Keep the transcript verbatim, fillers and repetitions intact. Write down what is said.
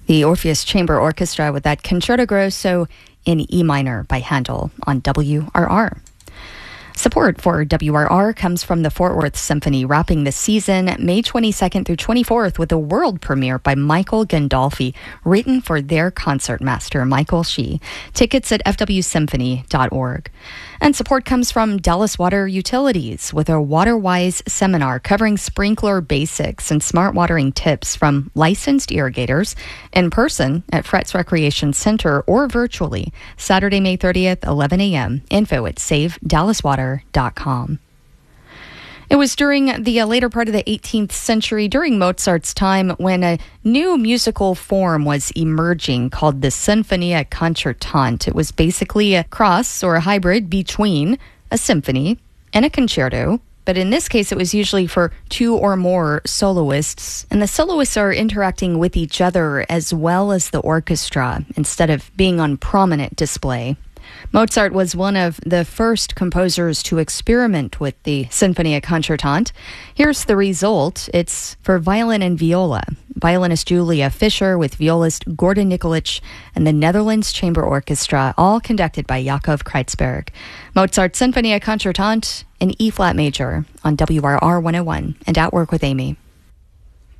The Orpheus Chamber Orchestra with that Concerto Grosso in E minor by Handel on W R R. Support for W R R comes from the Fort Worth Symphony, wrapping the season May twenty-second through twenty-fourth with a world premiere by Michael Gandolfi, written for their concertmaster, Michael Shee. Tickets at f w symphony dot org. And support comes from Dallas Water Utilities with a WaterWise seminar covering sprinkler basics and smart watering tips from licensed irrigators in person at Fretz Recreation Center or virtually Saturday, May thirtieth, eleven a.m. Info at save dallas water dot com. It was during the uh, later part of the eighteenth century, during Mozart's time, when a new musical form was emerging called the Sinfonia Concertante. It was basically a cross or a hybrid between a symphony and a concerto. But in this case, it was usually for two or more soloists. And the soloists are interacting with each other as well as the orchestra instead of being on prominent display. Mozart was one of the first composers to experiment with the Sinfonia Concertante. Here's the result. It's for violin and viola. Violinist Julia Fischer with violist Gordon Nikolic and the Netherlands Chamber Orchestra, all conducted by Yakov Kreitzberg. Mozart's Sinfonia Concertante in E-flat major on W R R one oh one and At Work with Amy.